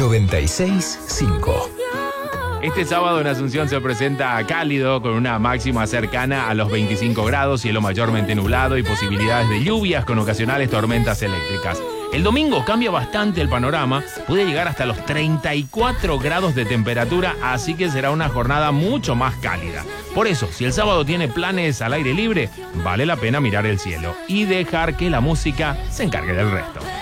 96.5. Este sábado en Asunción se presenta cálido con una máxima cercana a los 25 grados, cielo mayormente nublado y posibilidades de lluvias con ocasionales tormentas eléctricas. El domingo cambia bastante el panorama, puede llegar hasta los 34 grados de temperatura, así que será una jornada mucho más cálida. Por eso, si el sábado tiene planes al aire libre, vale la pena mirar el cielo y dejar que la música se encargue del resto.